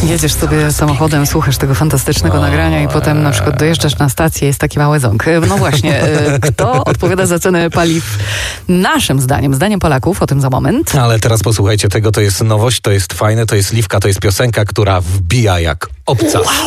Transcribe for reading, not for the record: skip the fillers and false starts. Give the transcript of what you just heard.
Jedziesz sobie samochodem, słuchasz tego fantastycznego nagrania i potem na przykład dojeżdżasz na stację, jest taki mały ząg. No właśnie, kto odpowiada za cenę paliw naszym zdaniem, zdaniem Polaków, o tym za moment. Ale teraz posłuchajcie tego, to jest nowość, to jest fajne, to jest Liwka, to jest piosenka, która wbija jak obca.